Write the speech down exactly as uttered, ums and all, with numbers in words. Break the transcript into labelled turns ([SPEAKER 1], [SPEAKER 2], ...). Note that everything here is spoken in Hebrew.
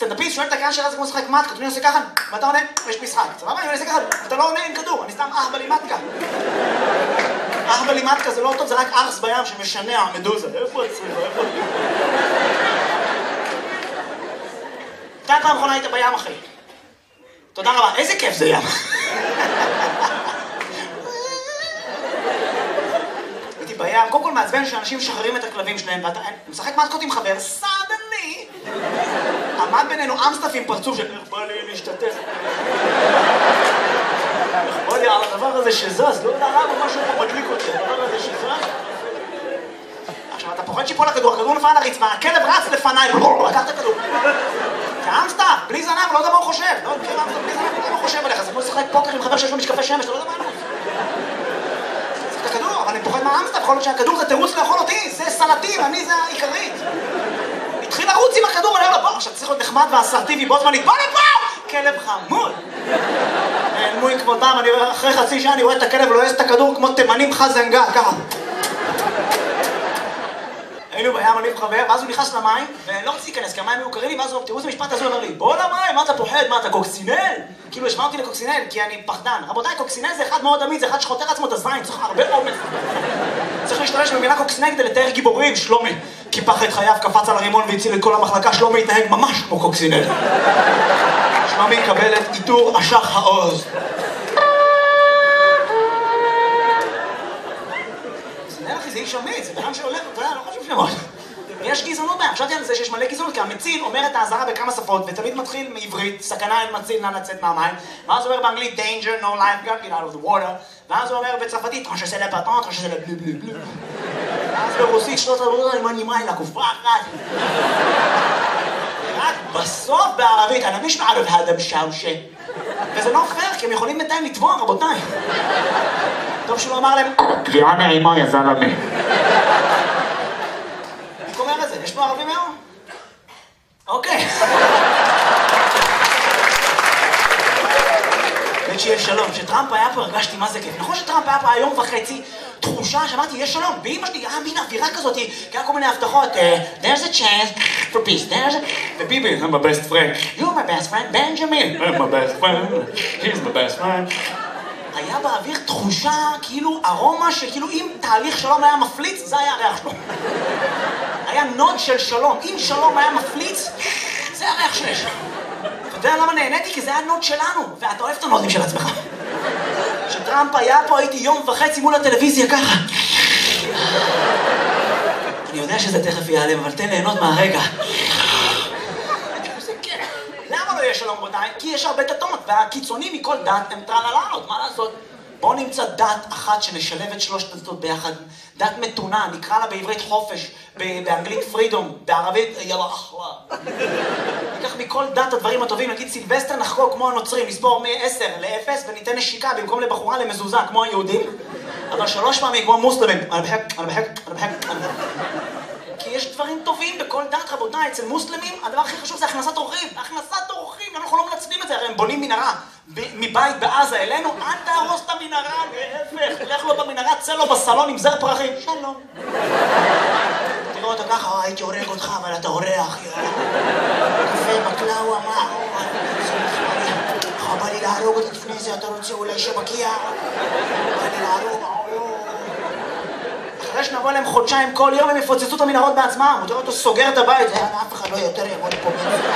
[SPEAKER 1] סטנדאפיסט שואל את הקהל שאלה זה כמו לשחק מתקה, אני עושה ככה, ואתה עונה, יש משחק. סבבה? אני עושה ככה, אתה לא עונה עם כדור, אני סתם אח בלימטקה. אח בלימטקה זה לא טוב, זה רק ארס בים שמשנע מדוזה. איפה הצריך? איפה? אתה פעם אחרונה היית בים, אחי. תודה רבה, איזה כיף זה ים. הייתי בים, קודם כל מעצבן שאנשים משחררים את הכלבים שלהם, ואתה משחק מתקות עם חבר, סדני. עמד בינינו אמסטף עם פרצוף של איך בא לי להשתתף. איך בא לי על הדבר הזה שזז, לא יודע למה משהו פה מדליק אותי, הדבר הזה שזז. עכשיו, אתה פוחד שיפול לכדור, הכדור נפל על הרצפה, הכלב רץ לפניי, לקח את הכדור. כאמסטף, בלי זנב, לא יודע מה הוא חושב. לא, מכיר אמסטף, בלי זנב, לא יודע מה הוא חושב עליך. זה כמו לשחק פוקר עם חבר שיש לו משקפי שמש, לא יודע מה הוא. זה את הכדור, אבל אני פוחד מהאמסטף, יכול להיות שהכדור זה תירוץ לאכול אותי, זה סלטים, אני זה העיקרית. התחיל לרוץ עם הכדור, אני אומר לו, בוא, עכשיו צריך להיות נחמד ואסרטיבי, בו זמנית, בוא לפה! כלב חמוד! נעלמו עם כבודם, אני רואה, אחרי חצי שעה אני רואה את הכלב לועס את הכדור כמו תימנים חזנגה, ככה. היינו בים, אני וחבר, ואז הוא נכנס למים, ולא רציתי להיכנס, כי המים היו קרים לי, ואז הוא, תראו איזה משפט הזה, הוא אומר לי, בוא למים, מה אתה פוחד? מה, אתה קוקסינל? כאילו, השמע אותי לקוקסינל, כי אני פחדן. רבותיי, קוקסינל זה אחד מאוד עמיד, זה אחד שחותר עצמו את הזין, צריך הרבה אומץ. צריך להשתמש במילה קוקסינל כדי לתאר גיבורים, שלומי. קיפח את חייו, קפץ על הרימון והציל את כל המחלקה, שלומי התנהג ממש כמו קוקסינל. שלומי יקבל את עיטור אשח העוז. קוקסינל, אחי, זה איש אמיץ, זה בן שהולך, אתה יודע, לא חשוב שמות. יש גזענות בהם, חשבתי על זה שיש מלא גזענות, כי המציל אומר את האזהרה בכמה שפות, ותמיד מתחיל מעברית, סכנה אין מציל, נא לצאת מהמים, ואז הוא אומר באנגלית, danger, no life, get out of the water, ואז הוא אומר בצרפתית, טרנש עושה לפטון, טרנש עושה לבלו בלו בלו. ואז ברוסית, שנות עבודה, אני מנימה אלה, קופה אחת. רק בסוף בערבית, אני מיש מערב האדם שאושה. וזה לא פייר, כי הם יכולים בינתיים לתבוע, רבותיי. טוב שהוא אמר להם, תביעה נעימה, יא זלמה. איך אומר לזה? יש פה ערבים היום? אוקיי. באמת שיהיה שלום. כשטראמפ היה פה הרגשתי מה זה כיף. נכון שטראמפ היה פה היום וחצי תחושה שאמרתי, יש שלום. באמא שלי, אה, מין אווירה כזאת, כי היה כל מיני הבטחות. There's a chance for peace. There's a... וביבי, I'm my best friend. You're my best friend, Benjamin. I'm my best friend. He's my best friend. היה באוויר תחושה, כאילו ארומה, שכאילו אם תהליך שלום היה מפליץ, זה היה הריח שלו. היה נוד של שלום. אם שלום היה מפליץ, זה הריח שיש. אתה יודע למה נהניתי? כי זה היה נוד שלנו, ואתה אוהב את הנודים של עצמך. כשטראמפ היה פה, הייתי יום וחצי מול הטלוויזיה ככה. אני יודע שזה תכף ייעלם, אבל תן ליהנות מהרגע. למה לא יש שלום רבותיי? כי יש הרבה דתות, והקיצונים מכל דת הם טרללות, מה לעשות? בואו נמצא דת אחת שנשלב את שלושת הדתות ביחד. דת מתונה, נקרא לה בעברית חופש, באנגלית פרידום, בערבית יאללה אחווה. ניקח מכל דת הדברים הטובים, נגיד סילבסטר נחגוג כמו הנוצרים, נסבור מ-עשר ל-אפס וניתן נשיקה במקום לבחורה למזוזה כמו היהודים, אבל שלוש פעמים כמו מוסלמים. אני בחק, אני בחק, אני בחק, אני בחק. כי יש דברים טובים בכל דת, רבותיי. אצל מוסלמים הדבר הכי חשוב זה הכנסת אורחים. הכנסת אורחים, אנחנו לא מנצלים את זה, הרי הם בונים מנהרה מבית בעזה אלינו, אל תהרוס את המנהרה, להפך, לך לו במנהרה, צא לו בסלון עם זר פרחים, שלום. תראו אותו ככה, הייתי הורג אותך, אבל אתה אורח, קפה בקלאווה, מה? בא לי להרוג אותה לפני זה, אתה רוצה אולי שבקיע? בא לי להרוג, אחרי שנבוא להם חודשיים כל יום הם יפוצצו את המנהרות בעצמם, הוא תראה אותו סוגר את הבית, אף אחד לא יותר יבוא לפה.